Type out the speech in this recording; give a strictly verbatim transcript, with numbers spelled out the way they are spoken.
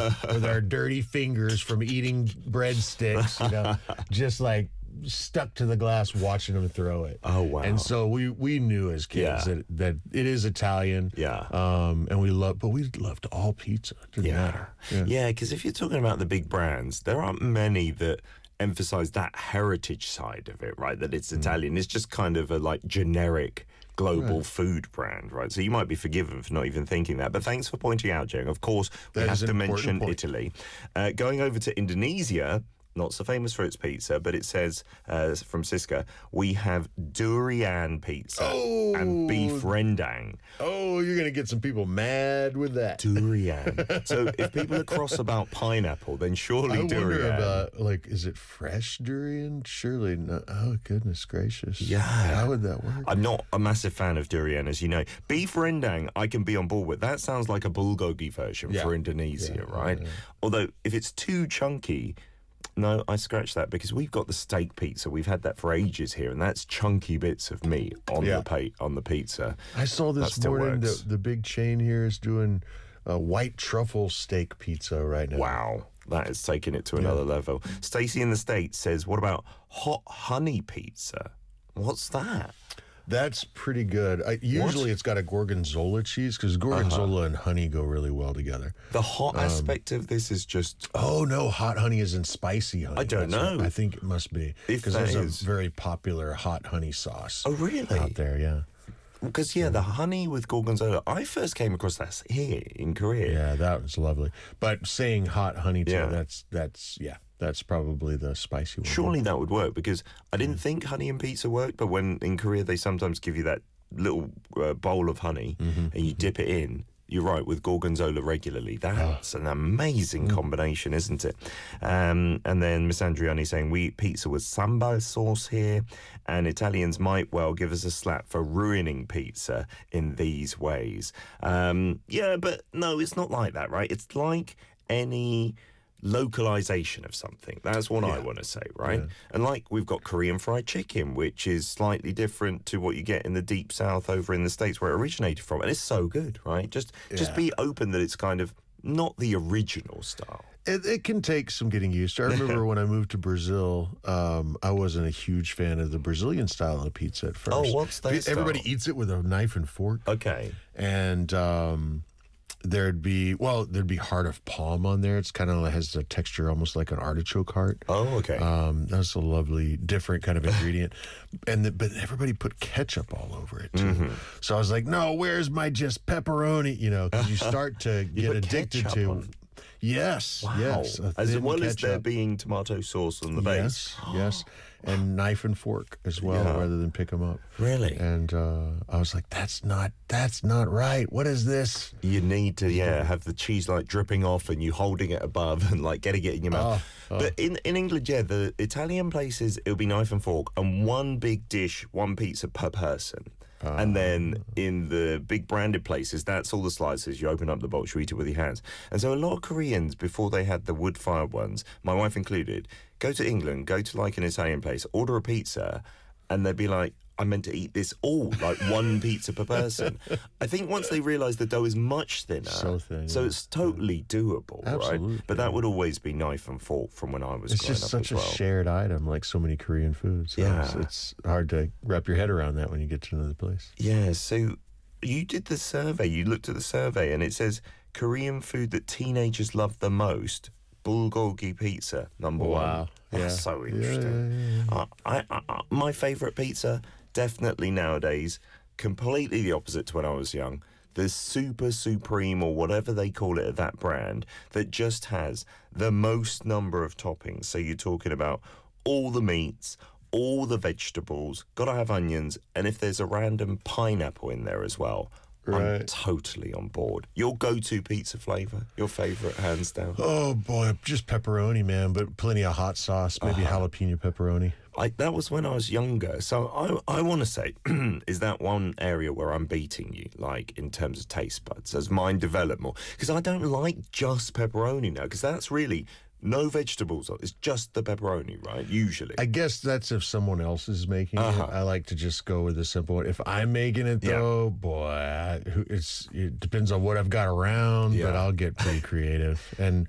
with our dirty fingers from eating breadsticks, you know, just like stuck to the glass watching them throw it. Oh, wow. And so we we knew as kids Yeah. that, that it is Italian. Yeah. Um, and we love, but we loved all pizza. It didn't Yeah. matter. Yeah, because if you're talking about the big brands, there aren't many that emphasize that heritage side of it, right? That it's Italian. It's just kind of a like generic global Right. food brand, right? So you might be forgiven for not even thinking that. But thanks for pointing out, Jeng. Of course, we That have is to an important mention point. Italy. Uh, going over to Indonesia, not so famous for its pizza, but it says uh, from Siska, we have durian pizza Oh. and beef rendang. Oh, you're going to get some people mad with that. Durian. So if people are cross about pineapple, then surely I durian. wonder about, like, is it fresh durian? Surely not. Oh, goodness gracious. Yeah. How would that work? I'm not a massive fan of durian, as you know. Beef rendang, I can be on board with. That sounds like a bulgogi version Yeah. for Indonesia, Yeah, right? yeah, yeah. Although, if it's too chunky, no, I scratch that because we've got the steak pizza. We've had that for ages here, and that's chunky bits of meat on Yeah. the pa- on the pizza. I saw That this still morning works. the, the big chain here is doing a white truffle steak pizza right now. Wow, that is taking it to another level. Stacey in the States says, what about hot honey pizza? What's that? That's pretty good. I, usually it's got a gorgonzola cheese because gorgonzola and honey go really well together. The hot Um, aspect of this is just... Oh, no, hot honey isn't spicy honey. I don't That's what- know. I think it must be. If Because that there's is. a very popular hot honey sauce Oh, really? out there, yeah. Because, yeah, the honey with gorgonzola, I first came across that here in Korea. Yeah, that was lovely. But saying hot honey to Yeah. that's, that's, yeah, that's probably the spicy one. Surely that would work, because I didn't think honey and pizza worked, but when in Korea they sometimes give you that little uh, bowl of honey and you dip it in. You're right, with gorgonzola regularly. That's an amazing combination, isn't it? Um, and then Miss Andriani saying, we eat pizza with sambal sauce here, and Italians might well give us a slap for ruining pizza in these ways. Um, yeah, but no, it's not like that, right? It's like any localization of something. That's what I Yeah. want to say, right? Yeah. And like we've got Korean fried chicken, which is slightly different to what you get in the deep south over in the States where it originated from. And it's so good, right? Just just Yeah. be open that it's kind of not the original style. It, it can take some getting used to. I remember when I moved to Brazil, um, I wasn't a huge fan of the Brazilian style of pizza at first. Oh, what's that Everybody style? eats it with a knife and fork. Okay. And um, there'd be, well, there'd be heart of palm on there. It's kind of has the texture almost like an artichoke heart. Oh, okay. Um, that's a lovely, different kind of ingredient. And the, but everybody put ketchup all over it too. Mm-hmm. So I was like, no, where's my just pepperoni? You know, because you start to You get put addicted ketchup to. on? Yes, Wow. yes. a As thin well as there ketchup. being tomato sauce on the base. Yes, yes. And knife and fork as well, Yeah. rather than pick them up. Really? And uh, I was like, that's not, that's not right. What is this? You need to, yeah, have the cheese like dripping off and you holding it above and like getting it in your mouth. Oh, oh. But in, in England, yeah, the Italian places, it'll be knife and fork and one big dish, one pizza per person. And then in the big branded places, that's all the slices. You open up the box, you eat it with your hands. And so a lot of Koreans, before they had the wood-fired ones, my wife included, go to England, go to like an Italian place, order a pizza, and they'd be like, I meant to eat this all, like one pizza per person. I think once they realise the dough is much thinner, So thin, so yeah. it's totally doable, Absolutely, right? But that would always be knife and fork from when I was It's growing just up such as a well. shared item, like so many Korean foods. So Yeah. It's, it's hard to wrap your head around that when you get to another place. Yeah, so you did the survey, you looked at the survey, and it says Korean food that teenagers love the most, bulgogi pizza, number one. Wow. That's Yeah. so Yeah, interesting. yeah, Uh, I, I, I, my favourite pizza, definitely nowadays, completely the opposite to when I was young. The Super Supreme, or whatever they call it at that brand, that just has the most number of toppings. So you're talking about all the meats, all the vegetables, gotta have onions, and if there's a random pineapple in there as well, I'm Right. totally on board. Your go-to pizza flavour, your favourite, hands down. Oh boy, just pepperoni, man, but plenty of hot sauce, maybe Uh-huh. jalapeno pepperoni. I, that was when I was younger. So I, I want to say, is that one area where I'm beating you, like in terms of taste buds, as mine develop more? Because I don't like just pepperoni now, because that's really no vegetables. It's just the pepperoni, right? Usually. I guess that's if someone else is making Uh-huh. it. I like to just go with the simple one. If I'm making it, Yeah. though, boy, I- who- it's it depends on what I've got around, Yeah. but I'll get pretty creative. And